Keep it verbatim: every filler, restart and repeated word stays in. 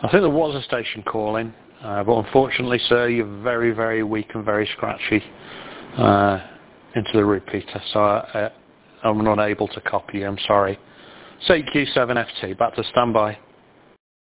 I think there was a station calling, uh, but unfortunately, sir, you're very, very weak and very scratchy uh, into the repeater, so I, uh, I'm not able to copy you. I'm sorry. C Q seven F T, back to standby.